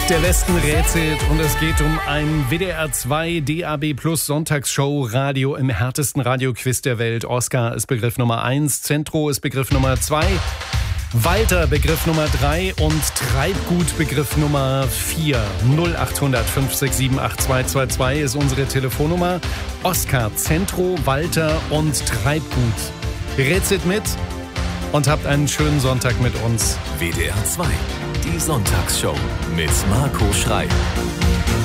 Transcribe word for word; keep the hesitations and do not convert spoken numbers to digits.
Der Westen rätselt und es geht um ein W D R zwei D A B Plus Sonntagsshow Radio im härtesten Radioquiz der Welt. Oscar ist Begriff Nummer eins, Zentro ist Begriff Nummer zwei, Walter Begriff Nummer drei und Treibgut Begriff Nummer vier. null acht hundert fünf sechs sieben acht zwei zwei zwei ist unsere Telefonnummer. Oscar, Zentro, Walter und Treibgut. Rätselt mit und habt einen schönen Sonntag mit uns. W D R zwei, die Sonntagsshow mit Marco Schrei.